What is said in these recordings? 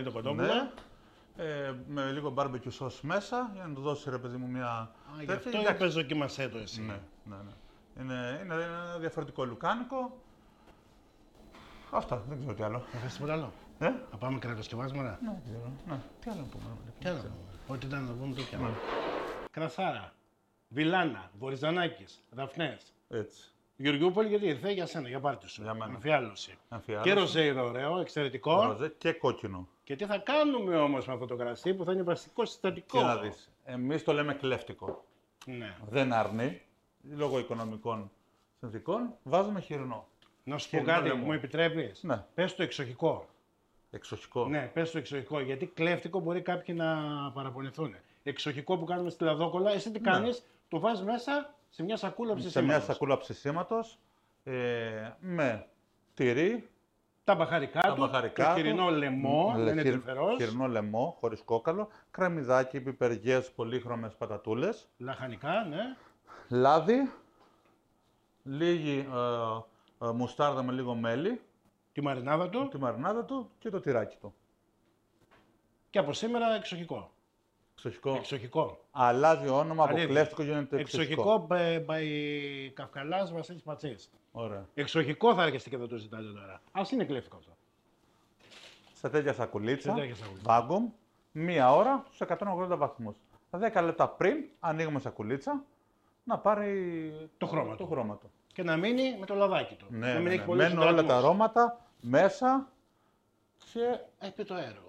το κοτόπουλο. Ναι. Με λίγο barbecue sauce μέσα για να του δώσει, ρε παιδί μου, μια. Γι' αυτό είπες δοκίμασέ το εσύ. Ναι, ναι, ναι. Είναι ένα διαφορετικό λουκάνικο. Αυτά, δεν ξέρω τι άλλο. Θα θες τίποτα άλλο? Θα πάμε κρακοσκευάσματα. Ναι, ναι. Τι άλλο να πούμε. Τι άλλο να πούμε. Ό,τι ήταν να πούμε, το πιάμε. Κρασάρα, Βιλάνα, Βορυζανάκης, Δαφνές. Έτσι. Γεωργιούπολη, γιατί ήρθε για σένα, για πάρτι σου. Για μένα. Αμφιάλωση. Αμφιάλωση. Και ροζέιρο ωραίο, εξαιρετικό. Ροζέ και κόκκινο. Και τι θα κάνουμε όμως με αυτό το κρασί που θα είναι βασικό συστατικό. Τι να δεις. Εμείς το λέμε κλέφτικο. Ναι. Δεν αρνεί, λόγω οικονομικών συνθηκών, βάζουμε χοιρινό. Να σου πω Χοιρινό κάτι, λαιμό. μου επιτρέπεις. Ναι. Πες το εξοχικό. Εξοχικό. Ναι, πες το εξοχικό. Γιατί κλέφτικο μπορεί κάποιοι να παραπονηθούν. Εξοχικό που κάνουμε στη λαδόκολα, εσύ τι κάνεις, το βάζεις μέσα σε μια σακούλα ψησίματος. Σε μια σακούλα ψησίματος, με τυρί, Τα μπαχαρικά τα του, μπαχαρικά το χοιρινό λαιμό, δεν είναι τρυφερός. χοιρινό λαιμό, χωρίς κόκαλο, κρεμμυδάκι, πιπεριές, πολύχρωμες πατατούλες, Λαχανικά, ναι. λάδι, λίγη μουστάρδα με λίγο μέλι, Τη μαρινάδα του τη μαρινάδα του και το τυράκι του. και από σήμερα εξοχικό. Εξοχικό. Εξοχικό. Αλλάζει όνομα από Αλήθεια. κλέφτικο γίνεται εξοχικό. Εξοχικό by Καυκαλάς Βασίλης Πατσής. Ωραία. Εξοχικό θα έρχεστε και θα το ζητάτε τώρα. Ας είναι κλέφτικο αυτό. Σε τέτοια σακουλίτσα, Σε τέτοια σακουλίτσα. βάγκουμ, μία ώρα στους 180 βαθμούς. 10 λεπτά πριν ανοίγουμε σακουλίτσα να πάρει Το χρώμα το του. χρώμα του. Και να μείνει με το λαδάκι του. Ναι, να μην ναι, έχει ναι. πολλούς Μένουν όλα τα υδατμούς. αρώματα μέσα και Επί το έργο.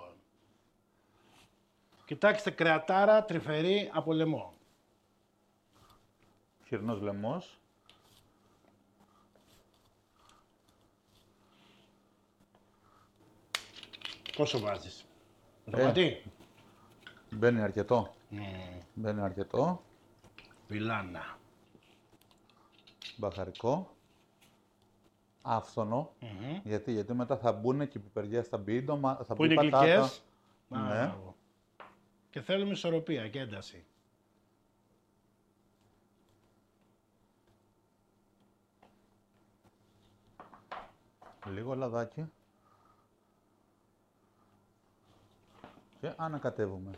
Κοιτάξτε, κρεατάρα τρυφερή από λαιμό. χοιρινός λαιμός. Πόσο βάζεις? Δωματί. Μπαίνει αρκετό. Μπαίνει αρκετό. Βιλάνα. Μπαχαρικό. Άφθονο. Γιατί μετά θα μπουν και οι πιπεριές, θα μπει θα Που μπει είναι πατάτα. γλυκές. Ναι. Μπράβο. Και θέλουμε ισορροπία και ένταση. Λίγο λαδάκι. Και ανακατεύουμε.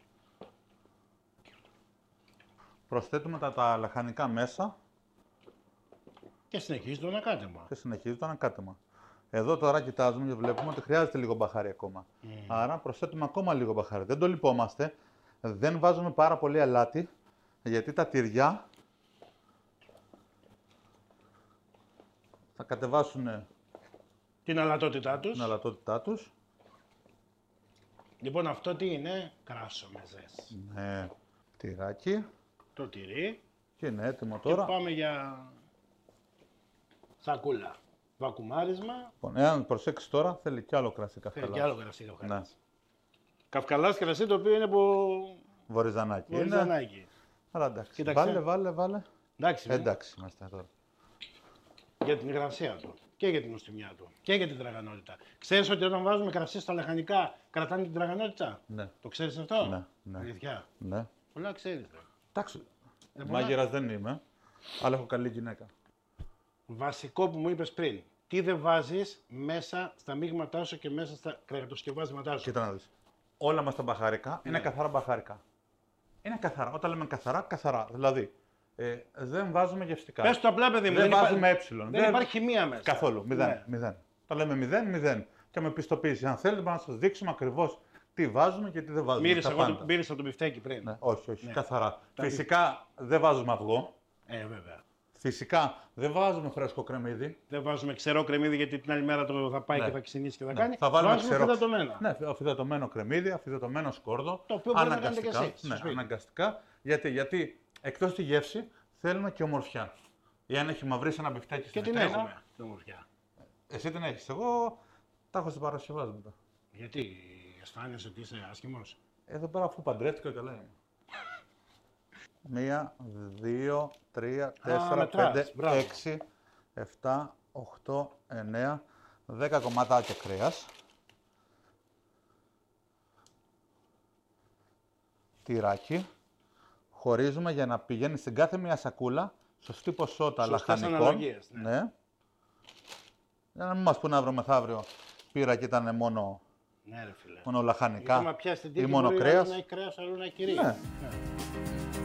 Προσθέτουμε τα λαχανικά μέσα Και συνεχίζει το ανακάτεμα. και συνεχίζει το ανακάτεμα. Εδώ τώρα κοιτάζουμε και βλέπουμε ότι χρειάζεται λίγο μπαχάρι ακόμα. Άρα προσθέτουμε ακόμα λίγο μπαχάρι. Δεν το λυπόμαστε. Δεν βάζουμε πάρα πολύ αλάτι, γιατί τα τυριά θα κατεβάσουν Την αλατότητά τους. την αλατότητά τους. Λοιπόν, αυτό τι είναι? Κράσο μεζές. Ναι, τυράκι. Το τυρί. Και είναι έτοιμο Και τώρα. πάμε για σακούλα. Βακουμάρισμα. Λοιπόν, εάν προσέξεις τώρα, θέλει κι άλλο κρασί Θέλει καυκαλάς. και άλλο κρασί Ναι. καυκαλάς. Καυκαλάς κρασί το οποίο είναι από Βορυζανάκι. Είναι. Βορυζανάκι. Αλλά εντάξει. Κοίταξε. Βάλε. Εντάξει, Εντάξει είμαστε τώρα. για την υγρασία του και για την νοστιμιά του και για την τραγανότητα. Ξέρεις ότι όταν βάζουμε κρασί στα λαχανικά κρατάνε την τραγανότητα? Ναι. Το ξέρεις αυτό? Ναι, ναι. Αλήθεια. Ναι. Πολλά ξέρεις. Ρε. Εντάξει. πολλά. Μάγειρας δεν είμαι, αλλά έχω καλή γυναίκα. Βασικό που μου είπες πριν. Τι δεν βάζεις μέσα στα μείγματά σου και μέσα στα κρεατοσκευάσματά σου. Κοίτα να δεις. Όλα μας τα μπαχαρικά είναι Ναι. καθαρά μπαχαρικά. Είναι καθαρά. Όταν λέμε καθαρά, καθαρά. Δηλαδή, δεν βάζουμε γευστικά. Πες το απλά, παιδί μου. Δεν βάζουμε Δεν υπάρχει χημεία μέσα. Καθόλου. Μηδέν. Ναι. Μηδέν. Τα λέμε μηδέν. Και με πιστοποίηση. Αν θέλετε, να σας δείξουμε ακριβώς τι βάζουμε και τι δεν βάζουμε. Μύρισα Τα εγώ πάντα. μύρισα το μπιφτέκι πριν. Ναι, όχι. Ναι. Καθαρά. Φυσικά δεν βάζουμε αυγό. Βέβαια. Φυσικά δεν βάζουμε φρέσκο κρεμμύδι. Δεν βάζουμε ξερό κρεμμύδι γιατί την άλλη μέρα το θα πάει Ναι. και θα ξυνήσει και θα Ναι. κάνει. Θα βάλουμε βάζουμε ξερό. φυδατωμένα. Ναι, αφιδατωμένο κρεμμύδι, αφιδατωμένο σκόρδο. Το οποίο μπορεί να κάνετε και εσείς στο Ναι, σπίτι. αναγκαστικά. Γιατί εκτός τη γεύση θέλουμε και ομορφιά. Ή αν έχει μαυρίσει ένα μπιφτέκι Και στην την βιτρίνα, έχουμε την ομορφιά. εσύ την έχεις. Εγώ τα έχω στην παρασκευάσματα. Γιατί αισθάνεσαι ότι είσαι άσχημος? Εδώ πέρα αφού παντρεύτηκα καλά είμαι. 1, 2, 3, 4, μετράς, 5, μπράβο. 6, 7, 8, 9, 10 κομματάκια κρέας. Τυράκι. Χωρίζουμε για να πηγαίνει στην κάθε μία σακούλα σωστή ποσότητα Σωστές λαχανικών. αναλογίες, ναι. Για να μην μας πούνε αύριο μεθαύριο πήρα και ήταν μόνο Ναι, ρε φίλε. μόνο λαχανικά Άμα πιάσει την ή τύχη, μόνο μπορεί κρέας. να έχει κρέας, άλλο να έχει κυρία. Ναι. Ναι.